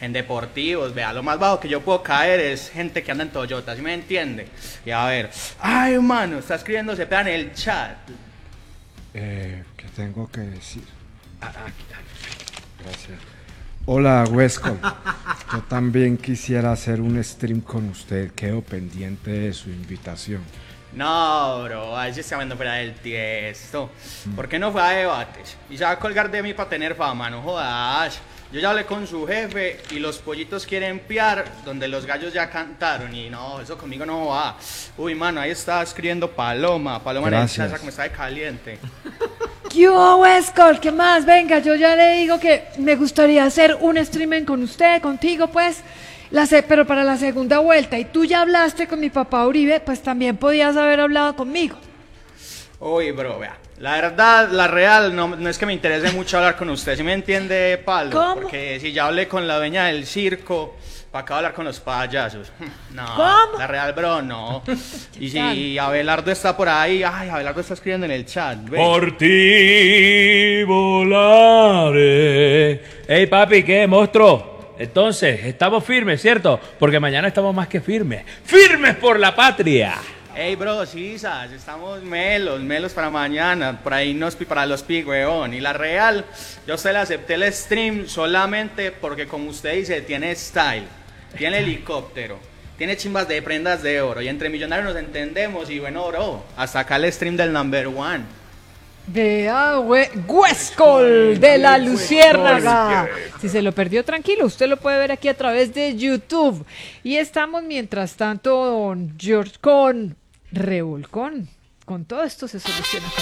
en deportivos, vea, lo más bajo que yo puedo caer es gente que anda en Toyota, ¿sí me entiende? Y a ver, ay, mano, está escribiendo Cepeda en el chat. ¿Qué tengo que decir? Gracias. Hola, Huesco. Yo también quisiera hacer un stream con usted. Quedo pendiente de su invitación. No, bro, ahí se está viendo fuera del tiesto. ¿Por qué no fue a debates? Y se va a colgar de mí para tener fama, no jodas. Yo ya hablé con su jefe y los pollitos quieren piar donde los gallos ya cantaron. Y no, eso conmigo no va. Uy, mano, ahí está escribiendo Paloma. Paloma en el chat, como está de caliente. ¿Qué hubo, Westcol? ¿Qué más? Venga, yo ya le digo que me gustaría hacer un streaming con usted, contigo, pues. Pero para la segunda vuelta. Y tú ya hablaste con mi papá Uribe, pues también podías haber hablado conmigo. Uy, bro, vea. La verdad, la real, no es que me interese mucho hablar con usted, ¿sí me entiende, Palo? ¿Cómo? Porque si ya hablé con la dueña del circo, ¿para qué hablar con los payasos? No, ¿Cómo? la real, bro, no. Y si Abelardo está por ahí, ay, Abelardo está escribiendo en el chat. Ve. Por ti volaré. Ey, papi, ¿qué, monstruo? Entonces, estamos firmes, ¿cierto? Porque mañana estamos más que firmes. ¡Firmes por la patria! Ey, bro, sí, sas, estamos melos para mañana, por ahí para los weón. Y la real, yo se le acepté el stream solamente porque, como usted dice, tiene style, tiene helicóptero, tiene chimbas de prendas de oro, y entre millonarios nos entendemos, y bueno, bro, hasta acá el stream del number one. Vea, Huescol de la Luciérnaga. Si se lo perdió, tranquilo, usted lo puede ver aquí a través de YouTube. Y estamos, mientras tanto, don George con Revolcón. Con todo esto se soluciona.